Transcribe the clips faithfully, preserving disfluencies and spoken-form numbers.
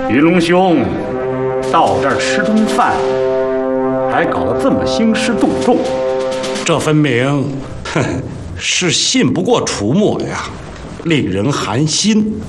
云龙兄，到这儿吃顿饭，还搞得这么兴师动众， 这分明，哼，是信不过楚墨呀，令人寒心。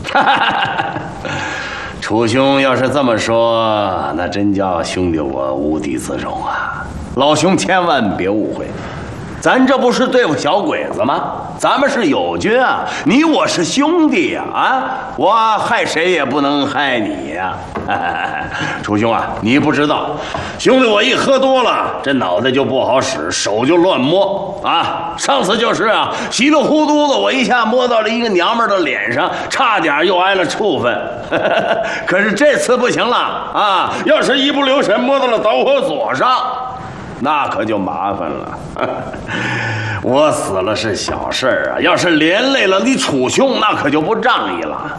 楚兄要是这么说，那真叫兄弟我无地自容啊！老兄千万别误会，咱这不是对付小鬼子吗？咱们是友军啊，你我是兄弟呀！啊，我害谁也不能害你呀！楚兄啊，你不知道，兄弟我一喝多了，这脑袋就不好使，手就乱摸啊！上次就是啊，稀里糊涂的，我一下摸到了一个娘们的脸上，差点又挨了处分。可是这次不行了啊！要是一不留神摸到了导火索上，那可就麻烦了。我死了是小事儿啊，要是连累了你楚兄，那可就不仗义了。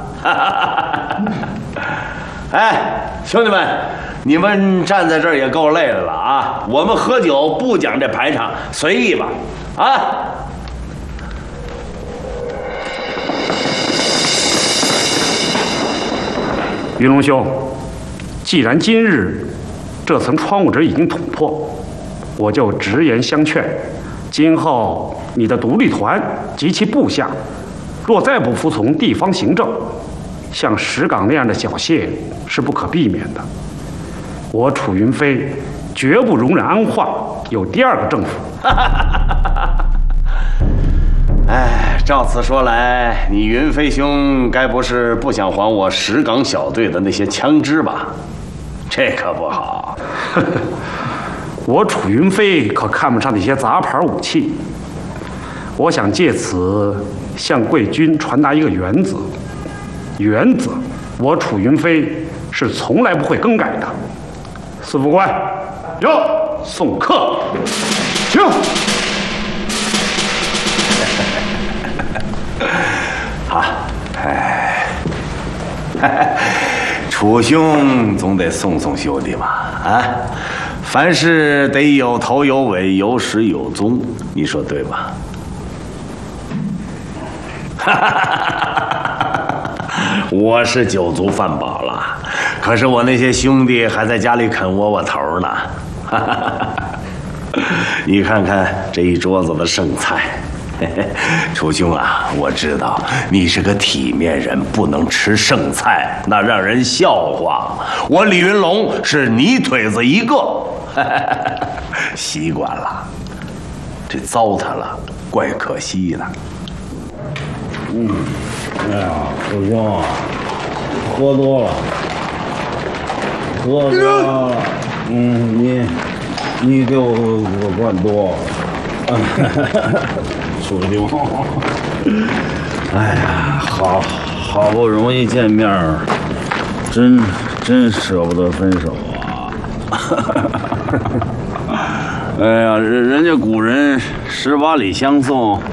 哎，兄弟们，你们站在这儿也够累的了啊！我们喝酒不讲这排场，随意吧，啊！ 云龙兄，既然今日这层窗户纸已经捅破，我就直言相劝，今后你的独立团及其部下，若再不服从地方行政，像石岗那样的小谢是不可避免的。我楚云飞绝不容忍安化有第二个政府。 哎，照此说来，你云飞兄该不是不想还我石岗小队的那些枪支吧？这可不好。 我楚云飞可看不上那些杂牌武器。我想借此向贵军传达一个原则：原则，我楚云飞是从来不会更改的。司副官，哟，送客，请。 好，哎，楚兄总得送送兄弟嘛，啊，凡事得有头有尾，有始有终，你说对吧？我是酒足饭饱了，可是我那些兄弟还在家里啃窝窝头呢。你看看这一桌子的剩菜。楚兄啊，我知道你是个体面人，不能吃剩菜，那让人笑话。我李云龙是泥腿子一个，习惯了，这糟蹋了，怪可惜的。 嗯，哎呀，楚兄啊，喝多了，喝多了，嗯，你你给我我灌多。楚兄，哎呀，好好不容易见面，真真舍不得分手啊！哎呀，人人家古人十八里相送，